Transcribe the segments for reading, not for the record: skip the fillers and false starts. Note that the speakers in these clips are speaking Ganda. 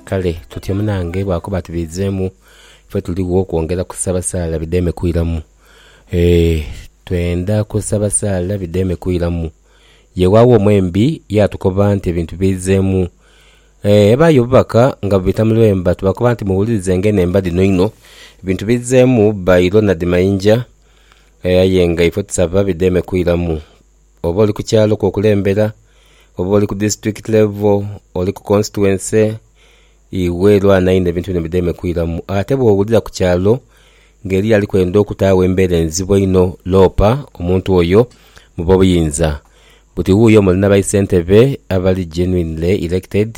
kale tutya munange bwakuba tubizemu fe tuliwo okwongera kusaba sala bideme kuiramu twenda kusaba sala bideme kuiramu yewawo mwembi yatukoba nti ebintu bizemu ebayo baka nga bitamulwemba tubakoba nti muwulirize ngene embadi noino ebintu bizemu bayiro na dimayinja ayenga ifo tusaba bideme kuiramu oba oli ku kyalo kwokulembera oba oli ku district level oli ku constituency iwe lwana ine bintu bideme kuiramu ate bwowulira ku kyalo ngeri ali kwenda okutaawa embeera enzibu ino lopa omuntu oyo mubo buyinza buti huyo mulina baisentebe abali genuinely elected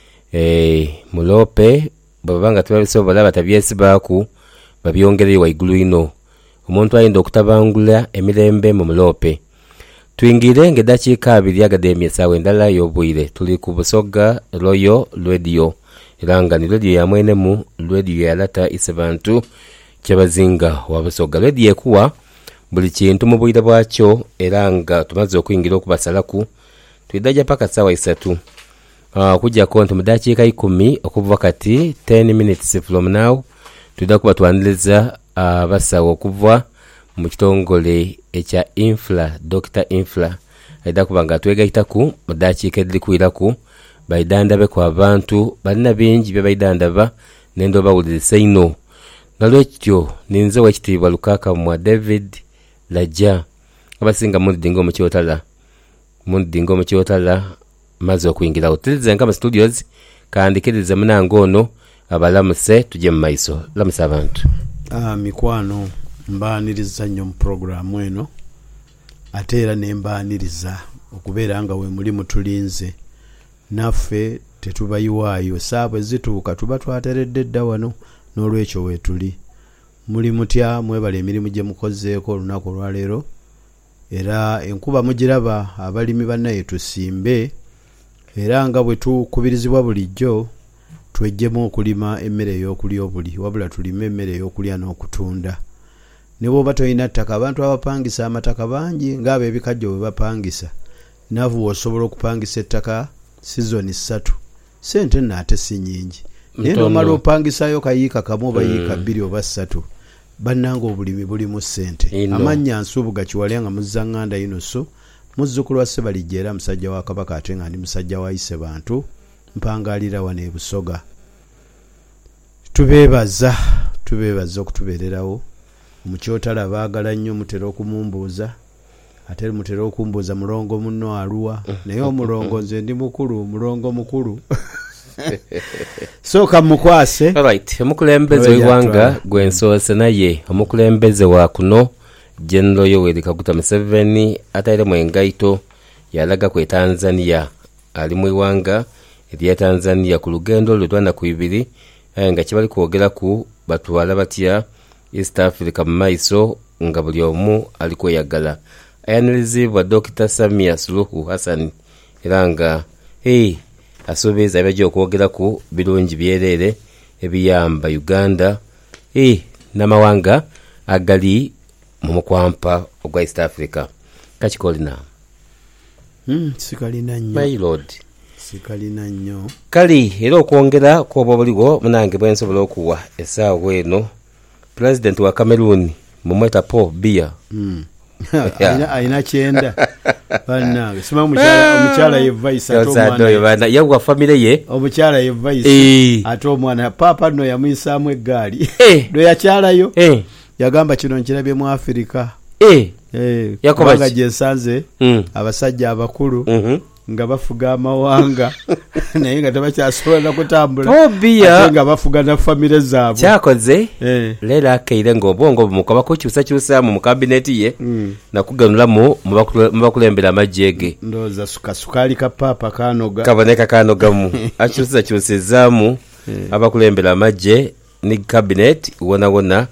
mulope babanga tubabisobola batabyesi baku babyongereye waigulu ino omuntu ayenda okutabangula emirembe mu mulope twingire ngedakiika 2 agademye sawa endala y'obwire tuli ku Busoga Royal Radio iranga ni radio ya mwenemu radio ya lata isebantu kyabazinga wa Busoga radio ekuwa buli kintu mu bwire bwakyo eranga tumaze okuyingira okubasalaku twidaja paka sawa 3 kujja konto mudakiika 10 okuva kati 10 minutes from now tudakuba twandeleza abasawo okuva mu kitongole ekya infla Dr. Infla aidakubanga twegaitaku mudakiika ediri kuiraku baidandabe kwa abantu balina bingi bye baidandaba nendo bawuliriza ino nalwekyo ninze wekitiibwa Lukaka mwa David Laja abasinga mundingo mu kyotala maze okuyingira utilize nga mu studios kandi kirize munango ono abalamuse tuje mu maiso lamusa abantu mikwano mbaniriza nnyo mu program eno ate era nembaniriza okubeera nga we muli mutulinze naffe tetubayiwaayo saabwe zituuka tuba twateredde dda wano n'olwekyo weetuli muli mutya mwebala emirimu gye mukozeeko olunaku olwaleero era enkuba mugiraba abalimi bannaye tusimbe era nga bwe tukubirizibwa bulijjo twejjemu okulima emmere ey'okulya obuli wabula tulime emmere ey'okulya n'okutunda ne bw'oba tolina ttaka abantu abapangisa amataka bangi ng'abo ebikajjo bwe bapangisa naawe osobola okupangisa ettaka sizoni 3 sente naate si nyingi naye nomala opangisayo kayiika kamu oba yiika 2 oba 3 bannanga obulimi bulimu ssente amannya Nsubuga Kiwalya nga muzzanganda Yunusu muzzukulu wa Ssebalijja era musajja wa Kabaka ate nga ndi musajja wa Isebantu mpangalira wano e Busoga tubeebaza okutubeererawo omukyotala baagala nnyo mutera okumumbuuza ate mutera okumbuuza mulongo munno aluwa naye omulongo nze ndi mukulu mulongo mukulu soka mukwase alright omukulembeze w'eggwanga gwensoose naye omukulembeze wa kuno General Yoweri Kaguta Museveni atairemu engaito yalaga ku Tanzania ali mu eggwanga erya Tanzania ku lugendo lwetwana ku 2 nga kibali kwogera ku batwala batya East Africa mu maiso nga buli omu ali kweyagala ayaniriziibwa Dr. Samia Suluhu Hassan era nga asuubiza ebajja okwogera ku birungi byerere ebiyamba Uganda n'amawanga agali mu mukwampa ogwa East Africa kakikolina sikalina nnyo my lord sikalina nnyo kali era okwongera kw'oba buliwo munange bwensobola okuwa essaawa eno president wa Cameroon mumweta Paul Biya aina kyenda bannange sima omukyala ye vice atomwana yawa family ye omukyala ye vice ate omwana papa no yamuyisaamu eggaali do yakyalayo yagamba kino nkirabye mu Afrika yakobaga gyensanze abasajja abakulu nga bafuga amawanga naye nga tabakyasobola kutambula ate nga bafuga na famire zaabwe kyakoze leero akaire ng'obwongo bumukoba kukyusakyusaamu mu kabineti ye nakuganulamu mu bakulembera amagye ge ndowooza sukaali ka paapa kanoga kaboneka kanogamu akyusakyusizaamu abakulembera amagye ne kabineti wona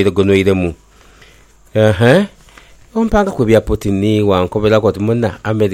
abagonoiremu ompanga ku bya Putin wankobera ko tumuna America